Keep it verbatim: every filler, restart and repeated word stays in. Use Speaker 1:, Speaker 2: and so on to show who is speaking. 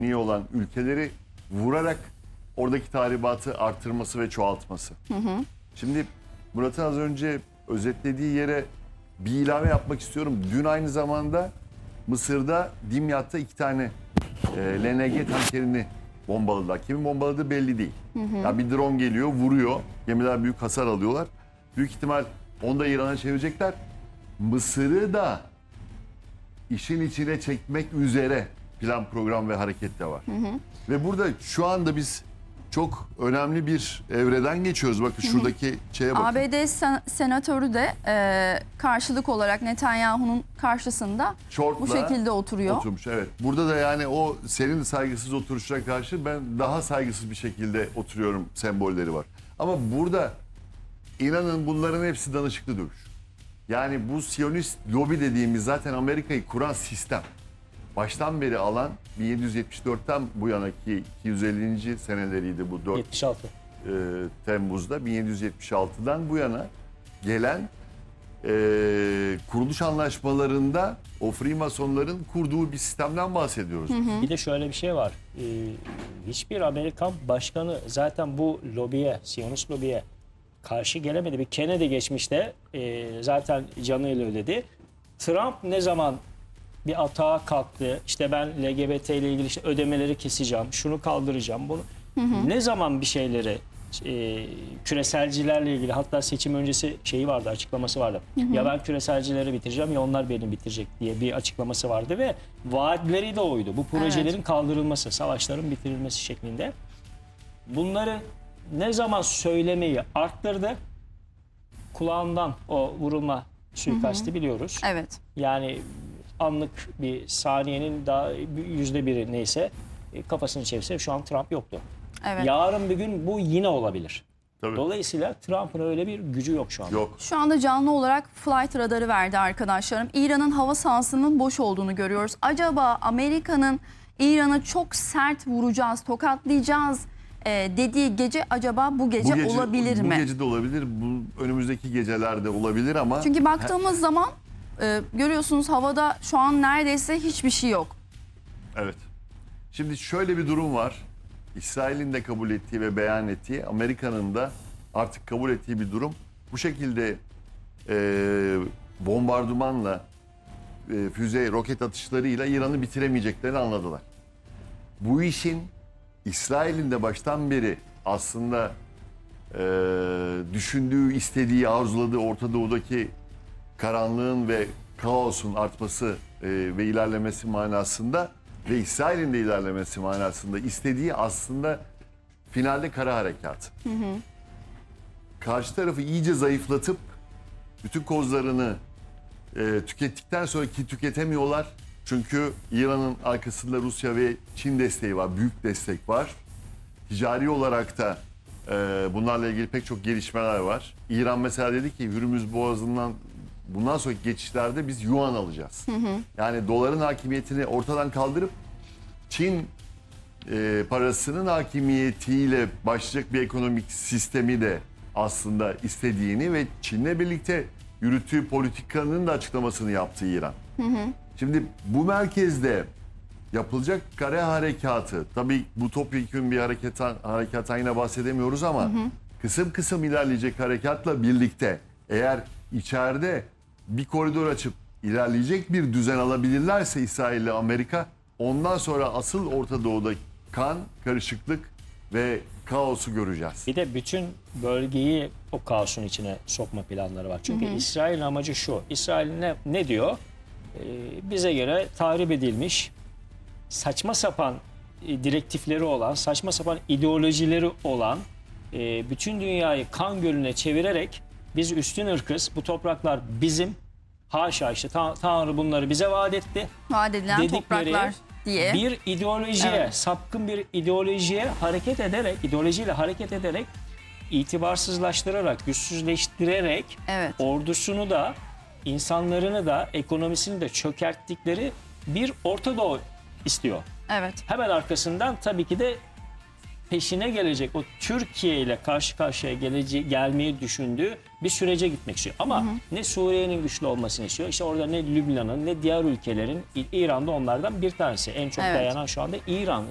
Speaker 1: iyi olan ülkeleri vurarak oradaki tahribatı arttırması ve çoğaltması. Hı hı. Şimdi Murat'ın az önce özetlediği yere bir ilave yapmak istiyorum. Dün aynı zamanda Mısır'da Dimyat'ta iki tane e, L N G tankerini bombaladılar. Kimin bombaladığı belli değil. Hı hı. Yani bir drone geliyor, vuruyor. Gemiler büyük hasar alıyorlar. Büyük ihtimal onu da İran'a çevirecekler. Mısır'ı da işin içine çekmek üzere plan, program ve hareket de var. Hı hı. Ve burada şu anda biz çok önemli bir evreden geçiyoruz. Bakın şuradaki şeye bakın.
Speaker 2: A B D sen senatörü de e, karşılık olarak Netanyahu'nun karşısında
Speaker 1: Şortla
Speaker 2: bu şekilde oturuyor.
Speaker 1: Oturmuş, evet. Burada da yani o senin saygısız oturuşuna karşı ben daha saygısız bir şekilde oturuyorum sembolleri var. Ama burada inanın bunların hepsi danışıklı dövüş. Yani bu Siyonist lobi dediğimiz zaten Amerika'yı kuran sistem. Baştan beri alan bin yedi yüz yetmiş dörtten bu yanaki iki yüz ellinci seneleriydi bu dört
Speaker 3: yetmiş altı.
Speaker 1: E, Temmuz'da bin yedi yüz yetmiş altıdan bu yana gelen e, kuruluş anlaşmalarında o Freemasonların kurduğu bir sistemden bahsediyoruz. Hı hı.
Speaker 3: Bir de şöyle bir şey var. Ee, hiçbir Amerikan başkanı zaten bu lobiye, Siyonist lobiye karşı gelemedi. Bir Kennedy geçmişte e, zaten canıyla ödedi. Trump ne zaman bir atağa kalktı, işte ben L G B T ile ilgili işte ödemeleri keseceğim, şunu kaldıracağım, bunu. Hı hı. Ne zaman bir şeyleri e, küreselcilerle ilgili, hatta seçim öncesi şeyi vardı, açıklaması vardı. Hı hı. Ya ben küreselcileri bitireceğim ya onlar beni bitirecek diye bir açıklaması vardı ve vaatleri de oydu. Bu projelerin evet. kaldırılması, savaşların bitirilmesi şeklinde. Bunları ne zaman söylemeyi arttırdı, kulağından o vurulma suikasti hı hı. biliyoruz.
Speaker 2: Evet.
Speaker 3: Yani anlık bir saniyenin daha yüzde biri neyse kafasını çevirse şu an Trump yoktu. Evet. Yarın bir gün bu yine olabilir.
Speaker 1: Tabii.
Speaker 3: Dolayısıyla Trump'ın öyle bir gücü yok şu anda.
Speaker 1: Yok.
Speaker 2: Şu anda canlı olarak flight radarı verdi arkadaşlarım. İran'ın hava sahasının boş olduğunu görüyoruz. Acaba Amerika'nın İran'a çok sert vuracağız, tokatlayacağız e, dediği gece acaba bu gece,
Speaker 1: bu gece
Speaker 2: olabilir
Speaker 1: bu
Speaker 2: mi?
Speaker 1: Bu gece de olabilir. Bu önümüzdeki gecelerde olabilir ama...
Speaker 2: Çünkü baktığımız zaman e, görüyorsunuz havada şu an neredeyse hiçbir şey yok.
Speaker 1: Evet. Şimdi şöyle bir durum var. İsrail'in de kabul ettiği ve beyan ettiği, Amerika'nın da artık kabul ettiği bir durum. Bu şekilde e, bombardımanla, e, füze, roket atışlarıyla İran'ı bitiremeyeceklerini anladılar. Bu işin İsrail'in de baştan beri aslında e, düşündüğü, istediği, arzuladığı Orta Doğu'daki karanlığın ve kaosun artması e, ve ilerlemesi manasında ve İsrail'in de ilerlemesi manasında istediği aslında finalde kara harekatı. Hı hı. Karşı tarafı iyice zayıflatıp bütün kozlarını e, tükettikten sonra, ki tüketemiyorlar. Çünkü İran'ın arkasında Rusya ve Çin desteği var, büyük destek var. Ticari olarak da e, bunlarla ilgili pek çok gelişmeler var. İran mesela dedi ki Hürmüz Boğazı'ndan bundan sonraki geçişlerde biz yuan alacağız. Hı hı. Yani doların hakimiyetini ortadan kaldırıp Çin e, parasının hakimiyetiyle başlayacak bir ekonomik sistemi de aslında istediğini ve Çin'le birlikte yürüttüğü politikanın da açıklamasını yaptı İran. Hı hı. Şimdi bu merkezde yapılacak kare harekatı, tabii bu topyekun bir hareketan, harekattan yine bahsedemiyoruz ama hı hı. kısım kısım ilerleyecek harekatla birlikte eğer içeride bir koridor açıp ilerleyecek bir düzen alabilirlerse İsrail ile Amerika, ondan sonra asıl Orta Doğu'da kan, karışıklık ve kaosu göreceğiz.
Speaker 3: Bir de bütün bölgeyi o kaosun içine sokma planları var. Çünkü hı hı. İsrail'in amacı şu. İsrail ne, ne diyor? Ee, bize göre tahrip edilmiş, saçma sapan e, direktifleri olan, saçma sapan ideolojileri olan e, bütün dünyayı kan gölüne çevirerek biz üstün ırkız, bu topraklar bizim, haşa işte ta Tanrı bunları bize vaat etti.
Speaker 2: Vaat edilen topraklar diye.
Speaker 3: Bir ideolojiye, evet. sapkın bir ideolojiye hareket ederek, ideolojiyle hareket ederek, itibarsızlaştırarak, güçsüzleştirerek evet. ordusunu da, insanlarını da, ekonomisini de çökerttikleri bir Orta Doğu istiyor.
Speaker 2: Evet.
Speaker 3: Hemen arkasından tabii ki de peşine gelecek o Türkiye ile karşı karşıya geleceği, gelmeyi düşündüğü bir sürece gitmek istiyor. Ama hı hı. ne Suriye'nin güçlü olmasını istiyor. İşte orada ne Lübnan'ın ne diğer ülkelerin, İran'da onlardan bir tanesi. En çok evet. dayanan şu anda İran.